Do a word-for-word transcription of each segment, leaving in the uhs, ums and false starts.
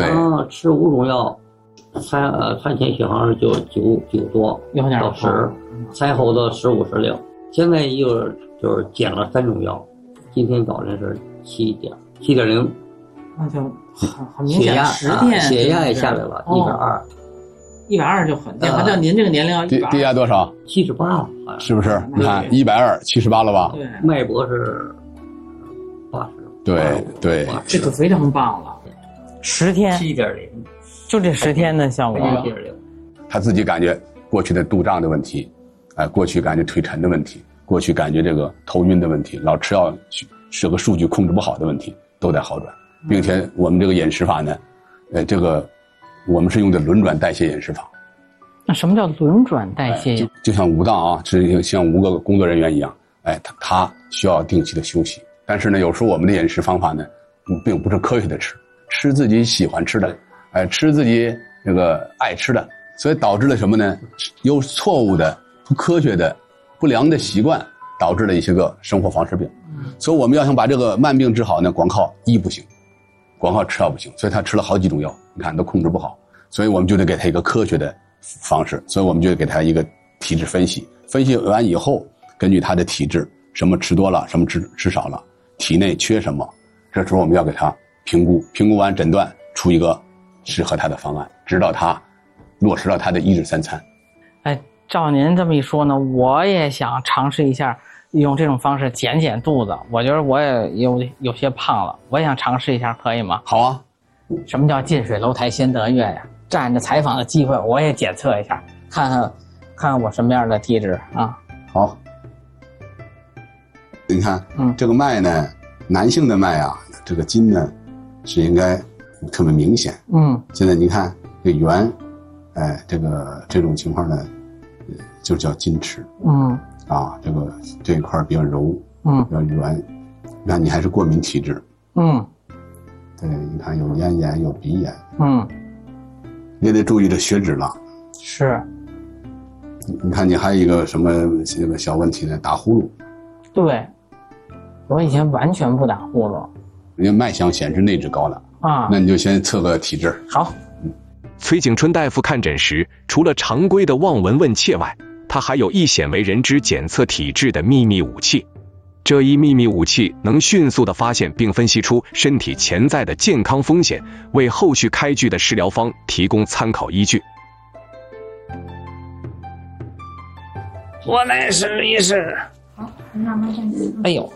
常吃五种药，餐呃餐前血糖就九九多有点到十，餐后的十五十六。现在又就是减了三种药，今天早晨是七点七点零， 那就很很明显，十天、 啊、血压也下来了，一百二， 一百二就很健康。像您这个年龄， 低低压多少？ 七十八， 是不是？你看一百二，七十八了吧？ 对， 脉搏是八十。 对对， 这就非常棒了。 十天， 七点零， 就这十天的效果。 七点零， 他自己感觉过去的肚胀的问题，哎、呃，过去感觉腿沉的问题，过去感觉这个头晕的问题，老吃药这个数据控制不好的问题都在好转，并且我们这个饮食法呢，呃，这个我们是用的轮转代谢饮食法。 那什么叫轮转代谢？ 哎、就就像武当啊，是像五个工作人员一样，哎，他他需要定期的休息。但是呢，有时候我们的饮食方法呢，并不是科学的吃，吃自己喜欢吃的，哎，吃自己那个爱吃的，所以导致了什么呢？有错误的、不科学的、不良的习惯，导致了一些个生活方式病。所以我们要想把这个慢病治好呢，光靠医不行，光靠吃药不行。所以他吃了好几种药，你看都控制不好，所以我们就得给他一个科学的方式，所以我们就给他一个体质分析，分析完以后，根据他的体质，什么吃多了，什么吃吃少了。体内缺什么？这时候我们要给他评估，评估完诊断出一个适合他的方案，直到他落实到他的一日三餐。 哎，照您这么一说呢，我也想尝试一下用这种方式减减肚子。我觉得我也有有些胖了，我也想尝试一下，可以吗？ 好啊。 什么叫近水楼台先得月呀？占着采访的机会，我也检测一下，看看看看我什么样的体质啊。 好。你看， 嗯， 这个脉呢，男性的脉啊，这个筋呢，是应该特别明显。 嗯， 现在你看这个圆，哎，这个这种情况呢，就叫筋池。 嗯， 啊，这个这一块比较柔， 嗯， 比较圆。那你还是过敏体质。 嗯， 对，你看有咽炎，有鼻炎。 嗯， 你得注意这血脂了。 是。 你看你还有一个什么这个小问题呢？打呼噜。 对。我以前完全不打呼噜， 因为脉象显示内脂高了啊， 那你就先测个体质。 好。 嗯， 崔景春大夫看诊时，除了常规的望闻问切外，他还有一鲜为人知检测体质的秘密武器。这一秘密武器能迅速地发现并分析出身体潜在的健康风险，为后续开具的食疗方提供参考依据。 我来试一试。 好，慢慢站起。 哎呦。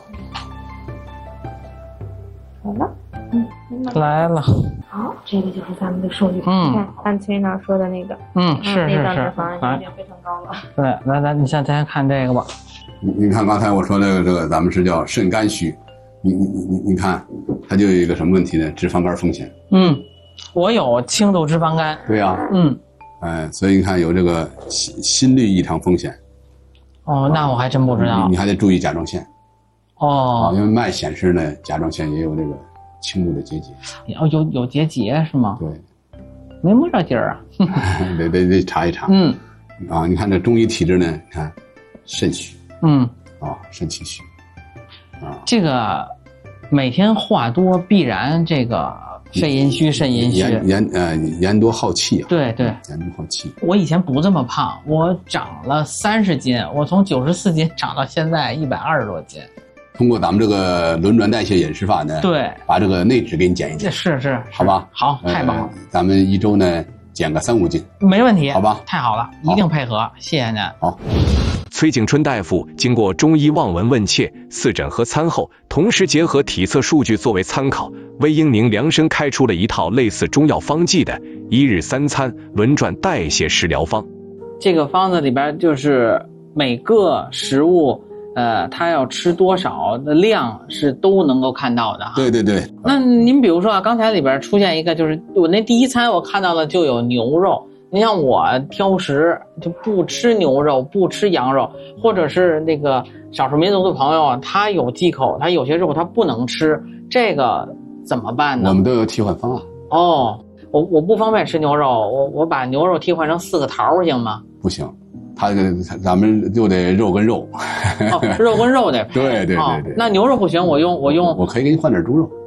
好了，嗯， 来了。 好，这个就是咱们的数据。 嗯， 看按崔老师说的那个， 嗯，是是是， 那脂肪已经非常高了。 对，来来，你先先看这个吧。 你你看刚才我说这个这个，咱们是叫肾肝虚，你你你你看，它就有一个什么问题呢？脂肪肝风险。 嗯，我有轻度脂肪肝。 对呀、啊。 嗯。 哎，所以你看有这个心心律异常风险。 哦，那我还真不知道。 你, 你还得注意甲状腺。 哦， 因为脉显示呢，甲状腺也有这个轻度的结节。 哦，有有结节是吗？ 对， 没摸着劲儿啊。 得得得查一查。 嗯， 啊，你看这中医体质呢，你看肾虚。 嗯， 啊，肾气虚。啊， 这个每天话多必然这个肾阴虚，肾阴虚。 言言呃言多好气啊。 对对， 言多好气。 我以前不这么胖，我长了三十斤，我从九十四斤长到现在一百二十多斤。 通过咱们这个轮转代谢饮食法呢， 对， 把这个内脂给你减一减， 是是， 好吧？ 好，太棒了、 呃。咱们一周呢减个三五斤， 没问题， 好吧？ 太好了，一定配合，谢谢您。 好。 崔景春大夫经过中医望闻问切、四诊和参后，同时结合体测数据作为参考，为英宁量身开出了一套类似中药方剂的一日三餐轮转代谢食疗方。 这个方子里边就是每个食物。呃，他要吃多少的量是都能够看到的哈。 对对对。 那您比如说啊，刚才里边出现一个，就是我那第一餐我看到的就有牛肉。你像我挑食，就不吃牛肉，不吃羊肉，或者是那个少数民族的朋友，他有忌口，他有些肉他不能吃，这个怎么办呢？ 我们都有替换方案。 哦，我我不方便吃牛肉，我我把牛肉替换成四个桃行吗？ 不行。他这个咱们就得肉跟肉， 哦，肉跟肉得配。 对对对对、 哦。那牛肉不行，我用我用， 我可以给你换点猪肉。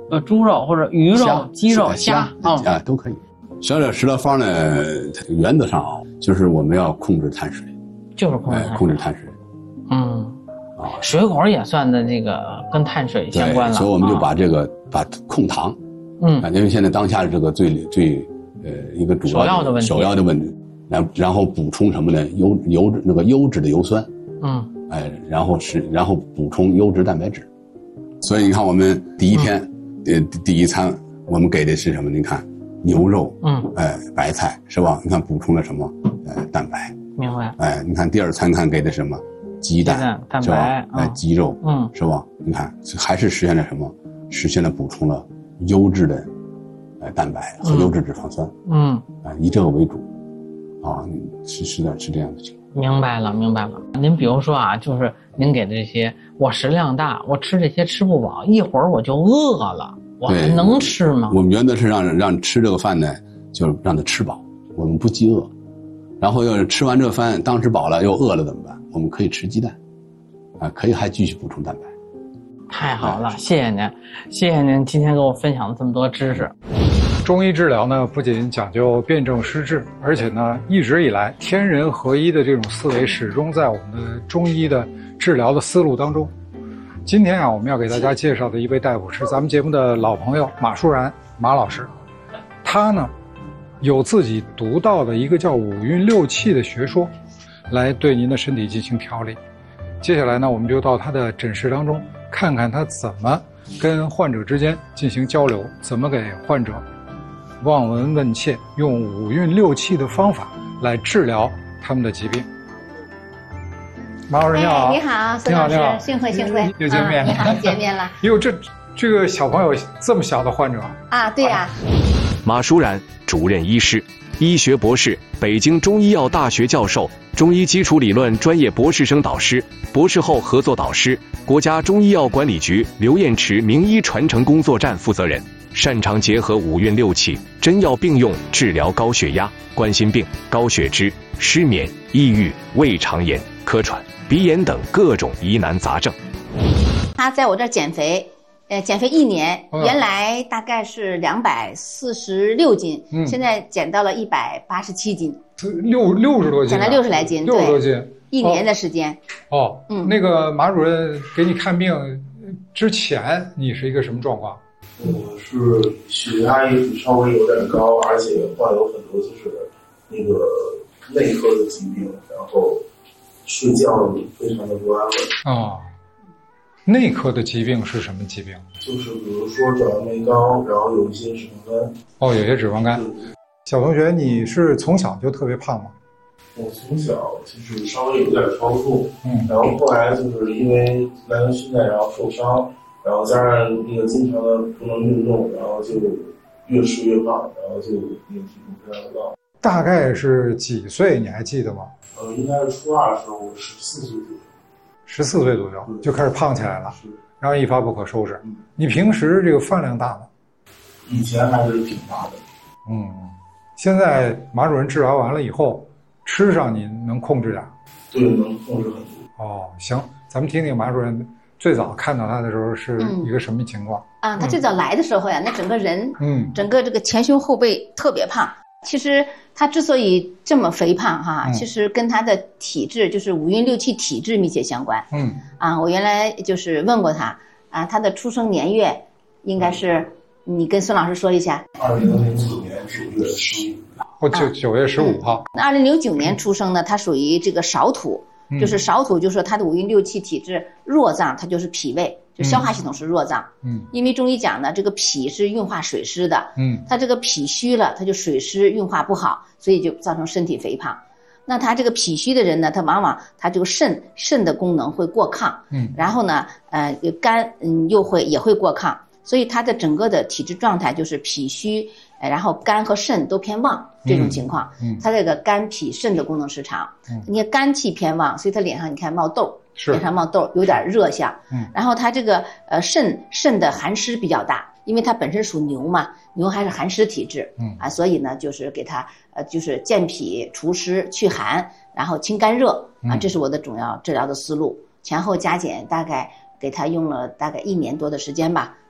呃猪肉或者鱼肉、鸡肉、虾啊、哦、都可以。小点食疗方呢，原则上啊，就是我们要控制碳水， 就是控制碳水， 哎、控制碳水。 嗯，啊，水果也算的这个跟碳水相关了， 所以我们就把这个、啊、把控糖， 嗯， 因为现在当下这个最最呃一个主要的首要的问题， 首要的问题，然然后补充什么呢？优油脂那个优质的油酸， 嗯， 哎，然后是然后补充优质蛋白质。所以你看，我们第一天，嗯、呃第一餐我们给的是什么？你看。牛肉， 嗯， 哎，白菜是吧？你看补充了什么？呃，蛋白。 明白。 哎，你看第二餐看给的什么？鸡蛋， 鸡蛋蛋白， 哎，鸡肉， 嗯， 是吧？你看还是实现了什么？实现了补充了优质的，呃，蛋白和优质脂肪酸。 嗯， 啊、呃，以这个为主，啊，是是的，是这样的情况。 明白了，明白了。您比如说啊，就是您给的这些，我食量大，我吃这些吃不饱，一会儿我就饿了。我还能吃吗？ 我们原则是让让吃这个饭呢，就是让他吃饱，我们不饥饿。然后要是吃完这个饭，当吃饱了又饿了怎么办？我们可以吃鸡蛋，啊，可以还继续补充蛋白。 太好了，谢谢您，谢谢您今天给我分享了这么多知识。 中医治疗呢，不仅讲究辨证施治，而且呢，一直以来天人合一的这种思维始终在我们的中医的治疗的思路当中。今天啊，我们要给大家介绍的一位大夫是咱们节目的老朋友马淑然马老师。他呢，有自己独到的一个叫五运六气的学说，来对您的身体进行调理。接下来呢，我们就到他的诊室当中，看看他怎么跟患者之间进行交流，怎么给患者望闻问切，用五运六气的方法来治疗他们的疾病。马老师你好， 哎、你好，孙老师，幸会幸会， 又见面、 啊，你好，见面了。 哟，这这个小朋友这么小的患者啊，对呀、啊。 马淑然，主任医师，医学博士，北京中医药大学教授，中医基础理论专业博士生导师，博士后合作导师，国家中医药管理局刘彦池名医传承工作站负责人，擅长结合五运六气，真药并用治疗高血压、冠心病、高血脂、失眠、抑郁、胃肠炎、咳喘、鼻炎等各种疑难杂症。 他在我这儿减肥，呃，减肥一年，嗯、原来大概是两百四十六斤，嗯、现在减到了一百八十七斤， 六六十多斤、啊， 减了六十来斤， 六十多斤， 一年的时间。 哦，哦嗯，那个马主任给你看病之前，你是一个什么状况？ 我是血压也稍微有点高，而且患有很多就是那个内科的疾病，然后睡觉非常的不安稳。 哦，内科的疾病是什么疾病？ 就是比如说转氨酶高，然后有一些脂肪肝。 哦，有些脂肪肝。小同学，你是从小就特别胖吗？ 我从小就是稍微有点超重，嗯，然后后来就是因为来回训练，然后受伤。然后加上那个经常的不能运动，然后就越吃越胖，然后就那个体重非常的高。 大概是几岁？你还记得吗？ 呃，应该是初二的时候，我十四岁左右。 十四岁左右就开始胖起来了，然后一发不可收拾。嗯、你平时这个饭量大吗？ 以前还是挺大的。 嗯，现在马主任治疗完了以后，吃上你能控制点？ 对，能控制很多。 哦，行，咱们听听马主任。最早看到他的时候是一个什么情况、 嗯、啊？他最早来的时候呀，嗯、那整个人， 嗯， 整个这个前胸后背特别胖。其实他之所以这么肥胖哈，嗯、其实跟他的体质，就是五运六气体质密切相关。 嗯， 啊，我原来就是问过他啊，他的出生年月应该是，你跟孙老师说一下。 二零零九年九月十五。 哦，九九月十五号。 那二零零九年出生呢，他属于这个少土。就是少土，就是说他的五运六气体质弱脏，它就是脾胃，就消化系统是弱脏。 嗯， 因为中医讲呢，这个脾是运化水湿的。 嗯， 他这个脾虚了，他就水湿运化不好，所以就造成身体肥胖。那他这个脾虚的人呢，他往往他这个肾肾的功能会过亢。 嗯， 然后呢，呃，肝嗯又会也会过亢，所以他的整个的体质状态就是脾虚。然后肝和肾都偏旺这种情况， 嗯， 他这个肝脾肾的功能失常， 嗯， 你看肝气偏旺，所以他脸上你看冒痘， 是脸上冒痘，有点热象， 嗯， 然后他这个呃肾肾的寒湿比较大，因为他本身属牛嘛，牛还是寒湿体质， 嗯啊，所以呢就是给他呃就是健脾除湿祛寒，然后清肝热啊，这是我的主要治疗的思路，前后加减大概给他用了大概一年多的时间吧。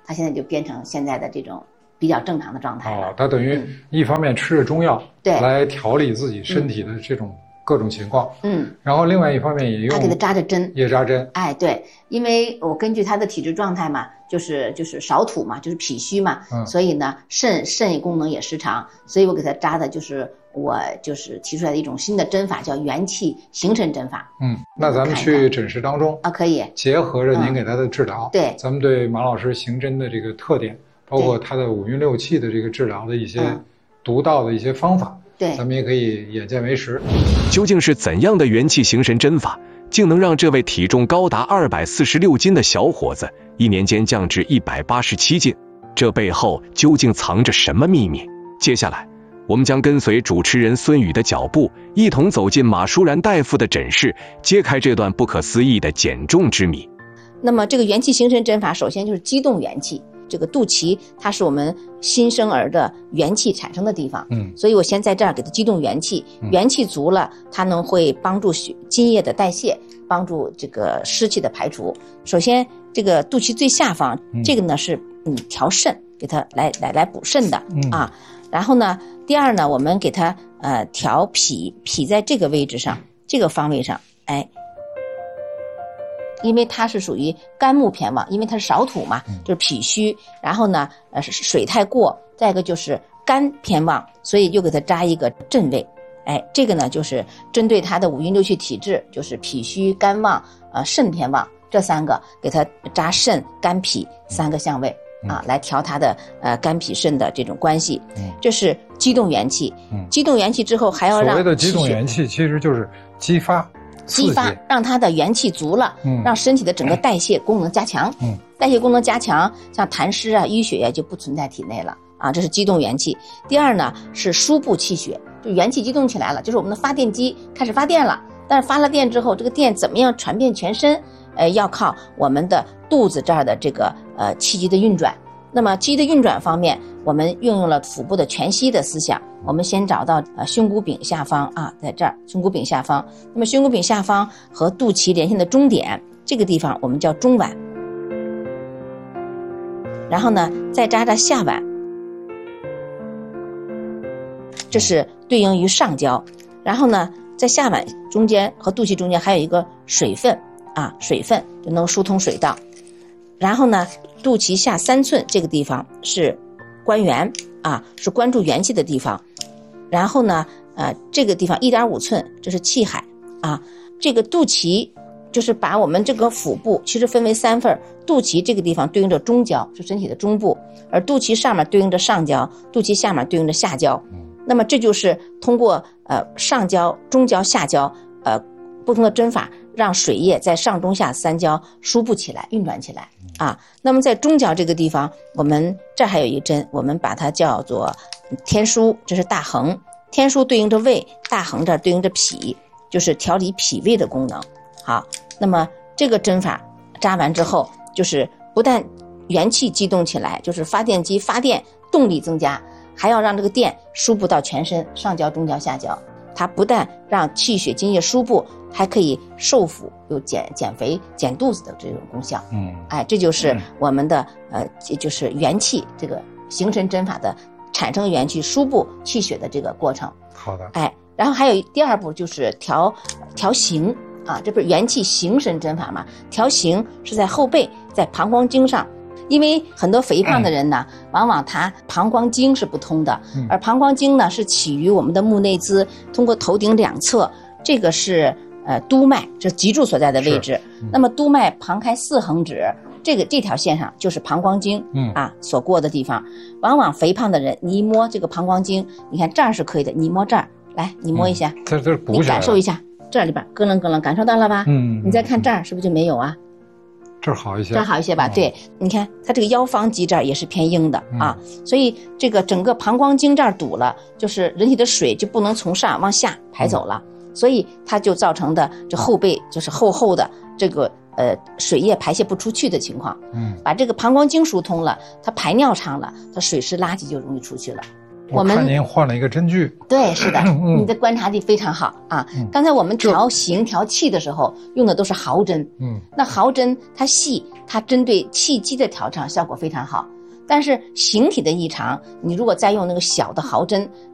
他现在就变成现在的这种比较正常的状态了。 哦，他等于一方面吃着中药， 对， 来调理自己身体的这种各种情况， 嗯， 然后另外一方面也用他给他扎着针， 也扎针， 哎，对，因为我根据他的体质状态嘛，就是就是少土嘛，就是脾虚嘛，嗯，所以呢，肾肾功能也失常，所以我给他扎的就是我就是提出来的一种新的针法，叫元气形神针法。 嗯，那咱们去诊室当中啊，可以结合着您给他的治疗， 嗯、对， 咱们对马老师行针的这个特点，包括他的五运六气的这个治疗的一些独到的一些方法。 对， 咱们也可以眼见为实。 究竟是怎样的元气形神针法，竟能让这位体重高达二百四十六斤的小伙子一年间降至一百八十七斤？这背后究竟藏着什么秘密？接下来，我们将跟随主持人孙宇的脚步，一同走进马舒然大夫的诊室，揭开这段不可思议的减重之谜。 那么，这个元气形神针法，首先就是激动元气。这个肚脐它是我们新生儿的元气产生的地方，嗯，所以我先在这儿给它激动元气，元气足了，它能会帮助津液的代谢，帮助这个湿气的排除。首先，这个肚脐最下方，嗯、这个呢是嗯调肾，给它来来来补肾的、嗯、啊。然后呢，第二呢，我们给它呃调脾，脾在这个位置上，这个方位上，哎。因为它是属于肝木偏旺，因为它是少土嘛，就是脾虚，然后呢，呃，水太过，再一个就是肝偏旺，所以又给它扎一个震位。哎，这个呢就是针对它的五运六气体质，就是脾虚、肝旺、呃肾偏旺这三个，给它扎肾、肝、脾三个相位啊，来调它的呃肝脾肾的这种关系。这是激动元气，激动元气之后还要让所谓的激动元气其实就是激发。 激发让它的元气足了、嗯、让身体的整个代谢功能加强、嗯、代谢功能加强，像痰湿啊淤血呀、啊、就不存在体内了啊，这是激动元气。第二呢是输布气血，就元气激动起来了，就是我们的发电机开始发电了，但是发了电之后这个电怎么样传遍全身，呃，要靠我们的肚子这儿的这个呃气机的运转。那么气的运转方面，我们运用了腹部的全息的思想，我们先找到呃胸骨柄下方啊，在这儿胸骨柄下方。那么胸骨柄下方和肚脐连线的中点，这个地方我们叫中脘。然后呢，再扎扎下脘，这是对应于上焦。然后呢，在下脘中间和肚脐中间还有一个水分啊，水分就能疏通水道。然后呢，肚脐下三寸这个地方是关元啊，是关注元气的地方。然后呢，呃，这个地方一点五寸，这是气海啊。这个肚脐就是把我们这个腹部其实分为三份，肚脐这个地方对应着中焦，是身体的中部，而肚脐上面对应着上焦，肚脐下面对应着下焦。那么这就是通过呃上焦、中焦、下焦呃不同的针法，让水液在上中下三焦输布起来、运转起来啊。那么在中焦这个地方，我们这还有一针，我们把它叫做天枢，这是大横。天枢对应着胃，大横这对应着脾，就是调理脾胃的功能。好，那么这个针法扎完之后，就是不但元气激动起来，就是发电机发电动力增加，还要让这个电输布到全身，上焦、中焦、下焦。它不但让气血津液输布，还可以瘦腹，有减减肥、减肚子的这种功效。嗯，哎，这就是我们的、嗯、呃，就是元气这个形神针法的产生元气、输布气血的这个过程。 好的， 哎，然后还有第二步就是调调形啊，这不是元气形神针法吗？调形是在后背，在膀胱经上。因为很多肥胖的人呢，嗯、往往他膀胱经是不通的，嗯、而膀胱经呢是起于我们的目内眦，通过头顶两侧，这个是呃督脉，这是脊柱所在的位置。嗯、那么督脉旁开四横指，这个这条线上就是膀胱经，嗯啊所过的地方。往往肥胖的人，你一摸这个膀胱经，你看这儿是可以的，你摸这儿，来你摸一下， 嗯、这这你感受一下，这里边咯楞咯楞，感受到了吧？嗯，你再看这儿是不是就没有啊？ 这儿好一些， 这儿好一些吧？嗯、对，你看它这个腰方肌这儿也是偏硬的、嗯、啊，所以这个整个膀胱经这儿堵了，就是人体的水就不能从上往下排走了，嗯、所以它就造成的这后背就是厚厚的这个呃水液排泄不出去的情况。嗯，把这个膀胱经疏通了，它排尿畅了，它水湿垃圾就容易出去了。 我们看您换了一个针具。 对，是的， 嗯你的观察力非常好啊。刚才我们调形调气的时候用的都是毫针， 嗯， 那毫针它细，它针对气机的调畅效果非常好。但是形体的异常，你如果再用那个小的毫针